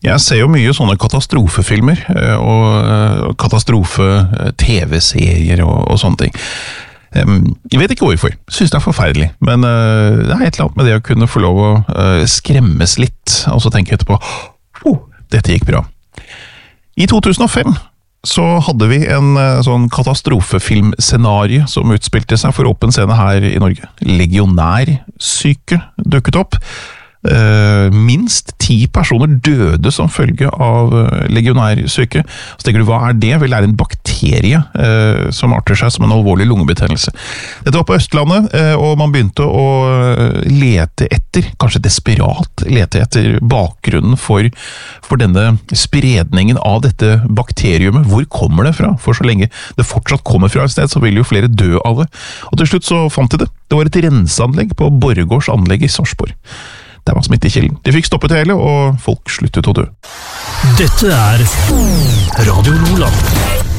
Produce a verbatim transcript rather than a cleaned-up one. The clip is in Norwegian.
Jeg ser jo mye sånne katastrofefilmer og katastrofe-tv-serier og, og sånne ting. Jeg vet ikke hvorfor, jeg synes det er forferdelig, men det er et eller annet med det å kunne få lov å skremmes litt, og så tenke etterpå, oh, dette gikk bra. I to tusen og fem så hadde vi en sånn katastrofefilmscenarie som utspilte seg for åpen scene her i Norge. Legionærsyke dukket opp. Uh, minst ti personer døde som følge av uh, legionærsyke. Så tenker du, hva er det? Vel, det er en bakterie uh, som arter seg som en alvorlig lungebetennelse. Dette var på Østlandet, uh, og man begynte å lete etter, kanskje desperat lete etter bakgrunnen for, for denne spredningen av dette bakteriumet. Hvor kommer det fra? For så lenge det fortsatt kommer fra et sted, så vil jo flere dø av det. Og til slutt så fant de det. Det var et renseanlegg på Borregaards anlegg i Sarpsborg. Det var smittekilden. De fikk stoppet det hele, og folk sluttet å dø. Dette er Radio Nordland.